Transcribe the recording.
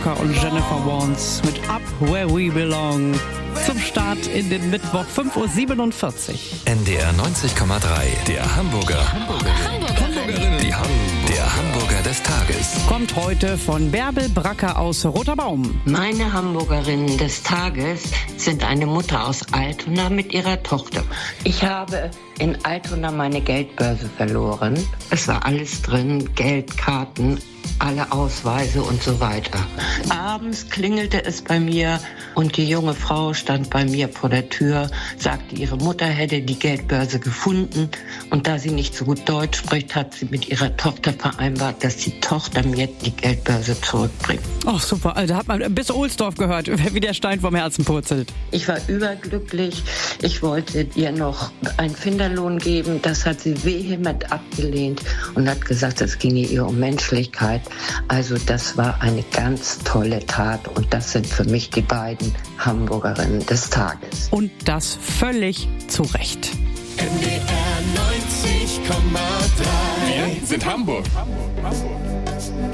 und Jennifer Warnes mit Up Where We Belong. Zum Start in den Mittwoch 5.47 Uhr. NDR 90,3, der Hamburgerinnen. Der Hamburger des Tages. Kommt heute von Bärbel Bracker aus Roter Baum. Meine Hamburgerinnen des Tages sind eine Mutter aus Altona mit ihrer Tochter. Ich habe in Altona meine Geldbörse verloren. Es war alles drin, Geldkarten, alle Ausweise und so weiter. Abends klingelte es bei mir und die junge Frau stand bei mir vor der Tür, sagte, ihre Mutter hätte die Geldbörse gefunden und da sie nicht so gut Deutsch spricht, hat sie mit ihrer Tochter vereinbart, dass die Tochter mir die Geldbörse zurückbringt. Ach super, Alter, hat man bis Ohlsdorf gehört, wie der Stein vom Herzen purzelt. Ich war überglücklich. Ich wollte ihr noch einen Finderlohn geben. Das hat sie vehement abgelehnt und hat gesagt, es ginge ihr um Menschlichkeit. Also das war eine ganz tolle Tat und das sind für mich die beiden Hamburgerinnen des Tages. Und das völlig zu Recht. NDR 90,3. Wir sind Hamburg.